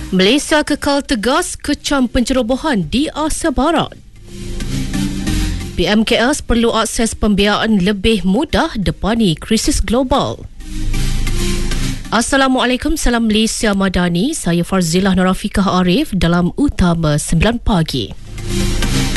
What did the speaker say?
Malaysia kekal tegas kecam pencerobohan di Asia Barat. PMKS perlu akses pembiayaan lebih mudah depani krisis global. Assalamualaikum, salam Malaysia Madani. Saya Farzilah Nurafikah Arif dalam Utama 9 Pagi.